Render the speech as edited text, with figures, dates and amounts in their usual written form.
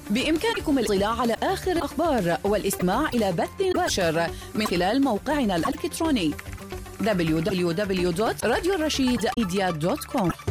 بإمكانكم الاطلاع على آخر الأخبار والاستماع إلى بث مباشر من خلال موقعنا الإلكتروني www.radiorashidmedia.com.